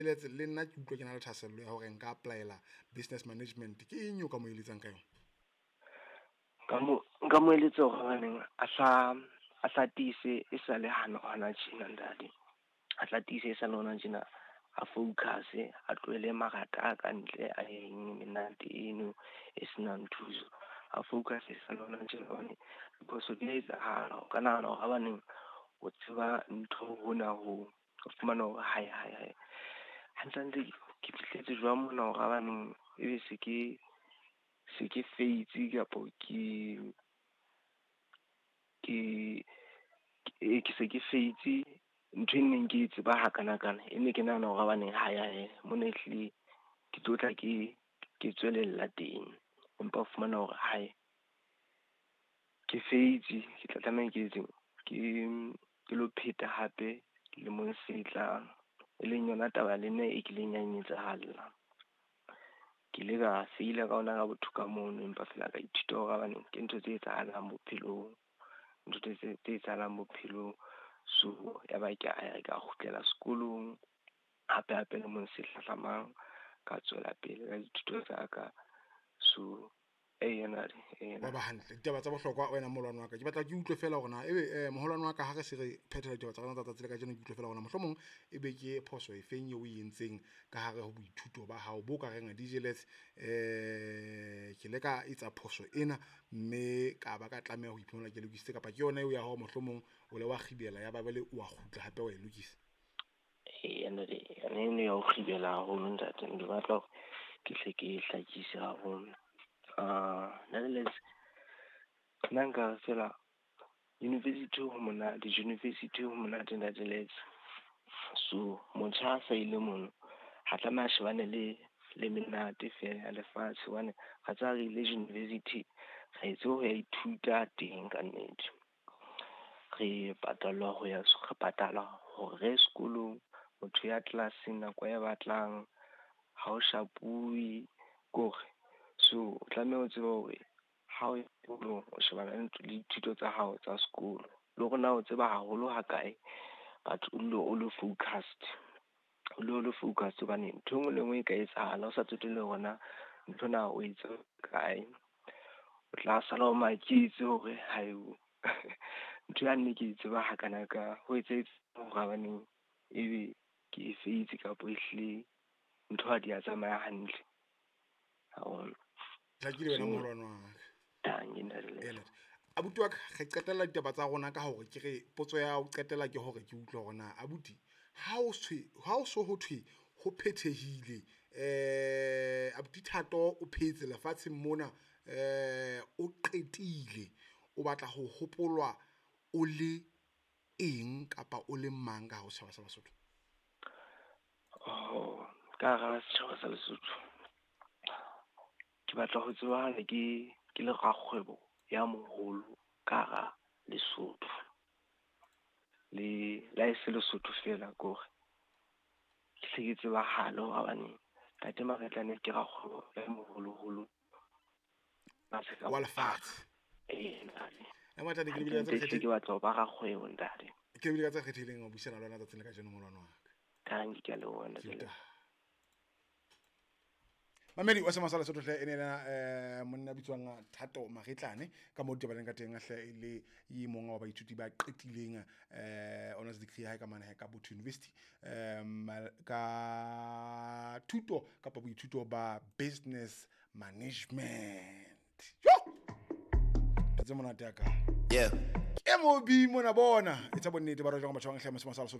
le nna ke utlwa ke na le thasello ya hore nka applyela business management ke eng o ka mo eletsang ka yona? Nka mo eletsa hore baneng a sa tiise e sa le hana tjena ntate. A tla tiise e sa le hona tjena, a focus a tlohele marata a ka ntle a eng menate eno e senang thuso. A focus e sa le hona tjena hobane diphoso di a etsahala. O ka nahana hore baneng o tseba ntho hona ho fumana hore hae ha ntse ke fihletse jwang mona hore baneng ebe se ke feitsi kapo ke se ke feitsi ntho e neng ke tseba hakana e ne ke nahana hore baneng hae mona ehlile ke tlo tla ke tswelella teng, empa o fumana hore hae ke feitsi. Ke tla tlameha ke etseng ke lo pheta hape lemong se tlang, e leng yona taba le nna e kileng ya etsahala. Ke ile ka feila ka hona ka botho ka mono, empa feela ka ithuta hore baneng ke ntho tse etsahalang bophelong, ntho tse etsahalang bophelong. So ya ba ka kgutlela sekolong hape lemong se hlahlamang, ka tswela pele ka dithuto tsa ka. So ba hantle ditaba tsa bohlokwa wena molwane wa ka. Ke batla ke utlwe fela hore na ebe moholwane wa ka ha re se re phethela ditaba tsa rona tsa tsatsi le ka jeno, ke utlwe fela hore mohlomong ebe ke phoso e feng eo o entseng ka hare ho boithuto ba hao bo ka reng DJlets. Ke le ka etsa phoso ena mme ka ba ka tlameha ho iphumana ke lokisitse, kapa ke yona eo ya hao mohlomong o le wa khibela ya ba bele wa kgutla hape wa e lokisa? Ene ya ho khibela haholo ntate. Ke batla hore ke hle ke hlakise haholo. Nonetheless, nna nka fela university ho monate nonetheless. So motjha a sa ile mono ha tlameha a shebane le menate fela ya lefatshe, hobane ha tsa re ile university ra etse ho ya ithuta teng ka nnete. Re patalwa hore sekolong, motho ya class-eng nako ya batlang, ha o shapuwe kore. So o tlameha o tsebe hore ha o sekolong o shebana le dithuto tsa hao tsa sekolo, le hore na o tseba haholo ha kae, but o lo focused. O lo focused hobane ntho engwe le engwe e ka etsahala o sa tsotelle hore na ntho na o etsa kae. O tla sala o maketse hore hayo ntho ya nne ke e tseba hakana ka ho etsetse hore baneng ebe ke feitsi kapo ehlile ntho ha di a tsamaya hantle haholo. Tla ke le wena moholwane wa ka. Abuti wa ka, re qetella ditaba tsa rona ka hore ke re potso ya ho qetella ke hore ke utlwe hore na abuti ha o so ho thwe ho phethehile, abuti Thato o phetse lefatsheng mona, o qetile, o batla ho hopolwa o le eng kapa o le mang ka ho setjhaba sa Basotho? Ka hara setjhaba sa Lesotho ke batla ho tsebahala ke le rakgwebo ya moholo ka hara Lesotho. Le la e se Lesotho fela kore ke hle ke tsebahale hore baneng tate Maretlane ke rakgwebo ya moholo wa lefatshe. Ntate ke batla ho ba rakgwebo ntate. Ke bile ka tsa kgethileng ho buisana le wena tsatsing le ka jeno molwana wa ka. Ke a le bona tsela. Mamedi wa Semasala Lesotho hle ene na monna bitswang Thato Maretlane ka mo dibaleng ka teng hle le e monga wa baithuti ba qetileng honors degree ha ka mana ka Botho University ka thuto kapa boithuto ba business management. Yo tse monate ka ke mo bi mona bona etsa bonnete ba re jang batho ba nhle Semasala Lesotho